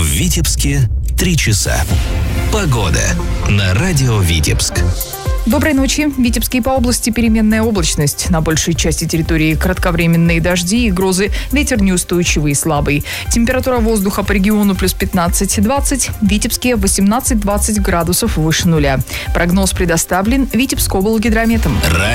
Витебске 3 часа. Погода на радио Витебск. Доброй ночи. В Витебске по области переменная облачность. На большей части территории кратковременные дожди и грозы. Ветер неустойчивый и слабый. Температура воздуха по региону плюс 15-20. В Витебске 18-20 градусов выше нуля. Прогноз предоставлен Витебскоблгидрометом.